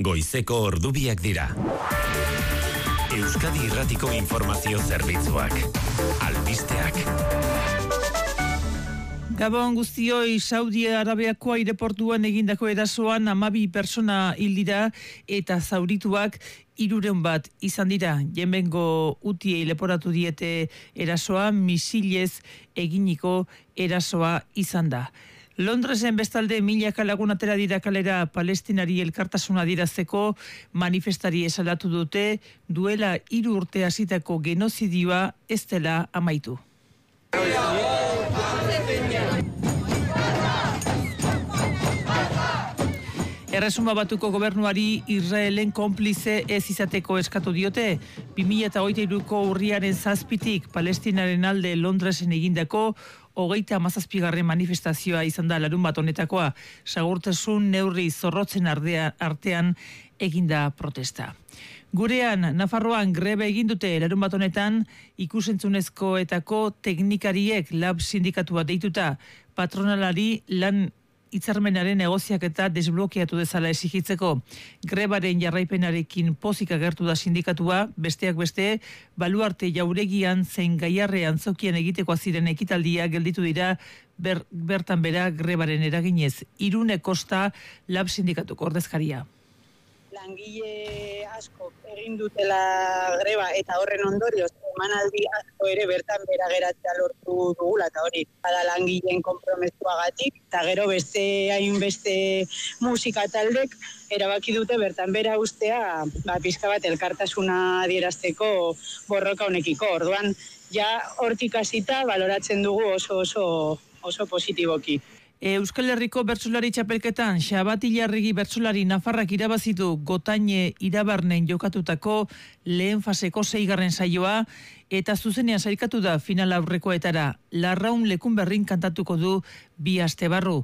goizeko ordubiak dira. Euskadi Irratiko Informazio Zerbitzuak. Albisteak. Gabon guztioi, Saudi Arabiako aireportuan egindako erasoan 12 pertsona hil dira eta zaurituak 300 bat izan dira. Yemengo Hutiei leporatu diete erasoa, misilez eginiko erasoa izan da. Londresen bestalde milaka lagun atera dira kalera Palestinari elkartasuna adierazteko manifestari esalatu dute duela 3 urte hasitako genozidioa ez dela amaitu. Erresuma Batuko gobernuari Israelen konplize ez izateko eskatu diote. 2023ko urriaren 7tik Palestinaren alde Londresen egindako 37. manifestazioa izan da larunbat honetakoa. Segurtasun neurri zorrotzen artean eginda protesta. Gurean, Nafarroan grebe egin dute larunbat honetan ikusentzunezkoetako teknikariek lab sindikatua deituta patronalari lan hitzarmenaren negoziaketa desblokeatu dezala exigitzeko. Grebaren jarraipenarekin pozik agertu da sindikatua, besteak beste, Baluarte jauregian zein Gaiarre antzokian egiteko ziren ekitaldia gelditu dira bertan bera grebaren eraginez. Irune Kosta lab sindikatuko ordezkaria. Langile asko egin dutela greba eta horren ondorioz emanaldi asko ere bertan bera geratzea lortu dugula eta hori bada langileen konpromezuagatik eta gero beste hainbeste musika taldek erabaki dute bertan bera ustea pizka bat elkartasuna adierazteko borroka honekiko. Orduan ja hortik hasita baloratzen dugu oso positiboki. Euskal Herriko bertsolari txapelketan Xabati Larregi bertsolari Nafarrak irabazitu Gotaine Irabarnen jokatutako lehen faseko 6. saioa eta zuzenean sailkatu da final aurrekoetara. Larraun Lekunberrin kantatuko du 2 aste barru.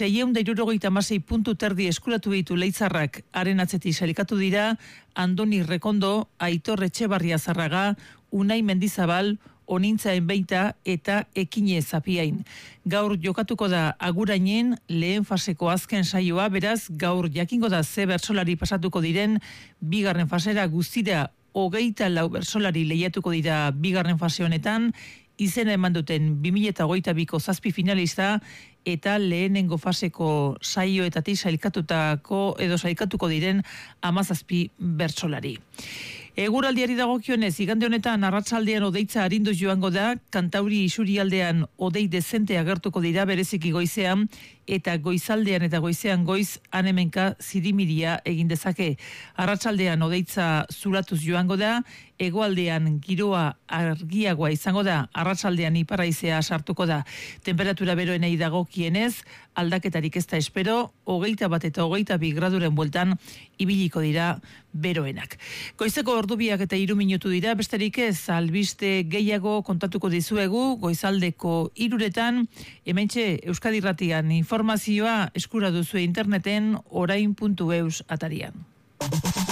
676 puntu terdi eskuratu ditu Leitzarrak, haren atzetik sailkatu dira Andoni Rekondo, Aitor Etxebarria Zarraga, Unai Mendizabal, Onintza Enbeita eta Ekine Zapiain. Gaur jokatuko da Agurainen lehen faseko azken saioa, beraz gaur jakingo da ze bertsolari pasatuko diren 2. fasera. Guztira 24 bertsolari lehiatuko dira 2. fase honetan, izena eman duten 2022ko 7 finalista eta lehenengo faseko saioetatik sailkatuko diren 17 bertsolari. Eguraldiari dagokionez, igande honetan arratsaldean hodeitza arinduz joango da, Kantauri isurialdean hodei dezente agertuko dira bereziki goizean, eta goizaldean eta goizean goiz anemenka zirimiria egin dezake. Arratsaldean hodeitza zulatuz joango da, hegoaldean giroa argiagoa izango da, arratsaldean iparraizea sartuko da. Temperatura beroenei dagokienez, aldaketarik ez da espero, 21 eta 22 graduren bueltan ibiliko dira beroenak. Goizeko ordubiak eta 3 minutu dira, besterik ez albiste gehiago kontatuko dizuegu goizaldeko 3etan, hementxe Euskadi Irratian informazioa eskura duzu interneten orain.eus atarian.